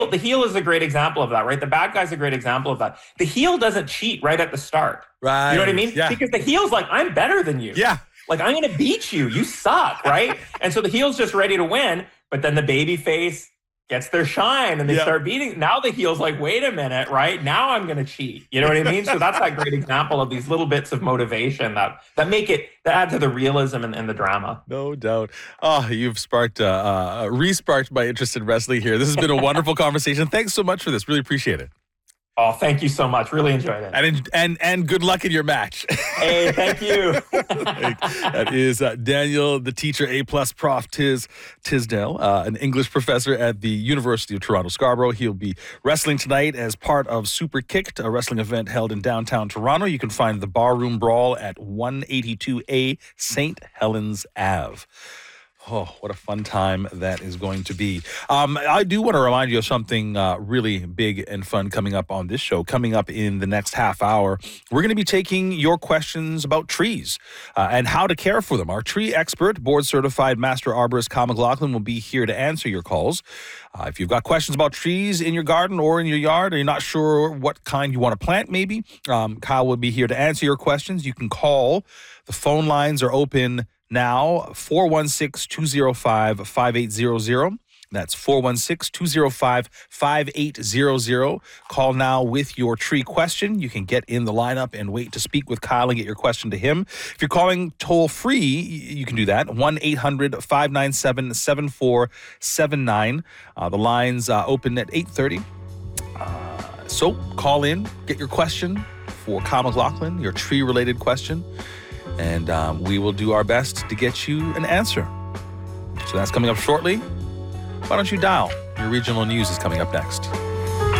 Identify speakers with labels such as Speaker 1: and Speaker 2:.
Speaker 1: the heel is a great example of that, right? The bad guy's a great example of that. The heel doesn't cheat right at the start.
Speaker 2: Right.
Speaker 1: You know what I mean?
Speaker 2: Yeah.
Speaker 1: Because the heel's like, I'm better than you.
Speaker 2: Yeah.
Speaker 1: Like, I'm going to beat you. You suck, right? And so the heel's just ready to win. But then the baby face gets their shine and they start beating. Now the heel's like, wait a minute, right? Now I'm going to cheat. You know what I mean? So that's that great example of these little bits of motivation that add to the realism and the drama.
Speaker 2: No doubt. Oh, you've re-sparked my interest in wrestling here. This has been a wonderful conversation. Thanks so much for this. Really appreciate it.
Speaker 1: Oh, thank you so much. Really enjoyed it.
Speaker 2: And good luck in your match.
Speaker 1: Hey, thank you.
Speaker 2: That is Daniel, the teacher, A-plus prof Tisdale, an English professor at the University of Toronto Scarborough. He'll be wrestling tonight as part of Super Kicked, a wrestling event held in downtown Toronto. You can find the Barroom Brawl at 182A St. Helens Ave. Oh, what a fun time that is going to be. I do want to remind you of something really big and fun coming up on this show. Coming up in the next half hour, we're going to be taking your questions about trees and how to care for them. Our tree expert, board-certified master arborist Kyle McLaughlin will be here to answer your calls. If you've got questions about trees in your garden or in your yard, or you're not sure what kind you want to plant maybe, Kyle will be here to answer your questions. You can call. The phone lines are open now, 416-205-5800. That's 416-205-5800. Call now with your tree question. You can get in the lineup and wait to speak with Kyle and get your question to him. If you're calling toll free, you can do that. 1-800-597-7479. The lines open at 8:30. So call in, get your question for Kyle McLaughlin, your tree-related question. And we will do our best to get you an answer. So that's coming up shortly. Why don't you dial? Your regional news is coming up next.